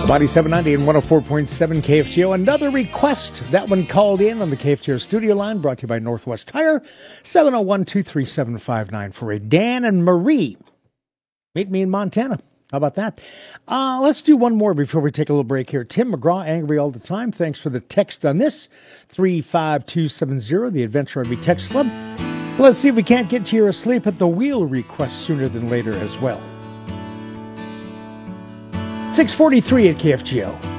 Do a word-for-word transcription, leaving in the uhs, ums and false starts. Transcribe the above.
Body seven ninety and one oh four point seven K F G O. Another request. That one called in on the K F G O studio line, brought to you by Northwest Tire. seven oh one, two three seven, five nine four eight. Dan and Marie, meet me in Montana. How about that? Uh, let's do one more before we take a little break here. Tim McGraw, angry all the time. Thanks for the text on this. three five two seven zero, the Adventure R V Text Club. Let's see if we can't get to your asleep at the wheel request sooner than later as well. six forty-three at K F G O.